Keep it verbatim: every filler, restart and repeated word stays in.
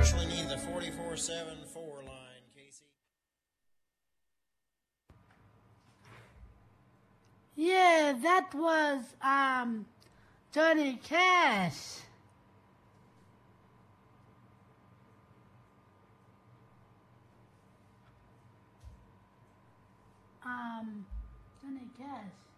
especially need the forty-four seven four line, Casey. Yeah, that was, um, Johnny Cash. Um, Johnny Cash.